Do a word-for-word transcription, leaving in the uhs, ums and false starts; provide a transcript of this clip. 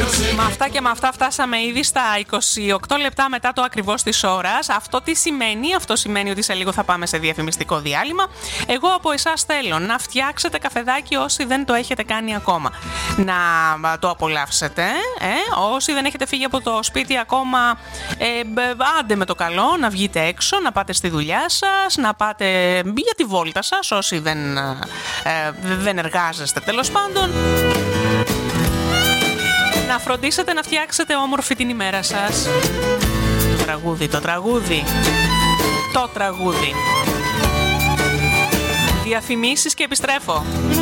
Με αυτά και με αυτά φτάσαμε ήδη στα είκοσι οκτώ λεπτά μετά το ακριβώς της ώρας. Αυτό τι σημαίνει? Αυτό σημαίνει ότι σε λίγο θα πάμε σε διαφημιστικό διάλειμμα. Εγώ από εσάς θέλω να φτιάξετε καφεδάκι όσοι δεν το έχετε κάνει ακόμα. Να το απολαύσετε. Ε? Όσοι δεν έχετε φύγει από το σπίτι ακόμα, ε, άντε με το καλό να βγείτε έξω, να πάτε στη δουλειά σας, να πάτε για τη βόλτα σας όσοι δεν, ε, δεν εργάζεστε τέλος πάντων. Να φροντίσετε να φτιάξετε όμορφη την ημέρα σας. Το τραγούδι, το τραγούδι, το τραγούδι. Διαφημίσεις και επιστρέφω.